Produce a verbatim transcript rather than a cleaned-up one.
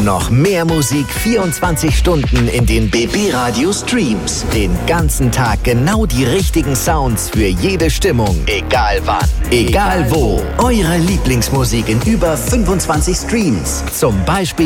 noch mehr Musik vierundzwanzig Stunden in den B B Radio Streams. Den ganzen Tag genau die richtigen Sounds für jede Stimmung. Egal wann, egal wo. Eure Lieblingsmusik in über fünfundzwanzig Streams. Zum Beispiel